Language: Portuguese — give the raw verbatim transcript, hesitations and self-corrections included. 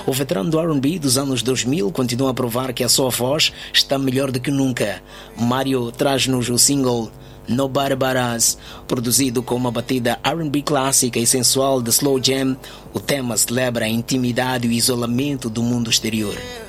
O veterano do R and B dos anos dois mil continua a provar que a sua voz está melhor do que nunca. Mário traz-nos o single Nobody But Us, produzido com uma batida R and B clássica e sensual de slow jam. O tema celebra a intimidade e o isolamento do mundo exterior.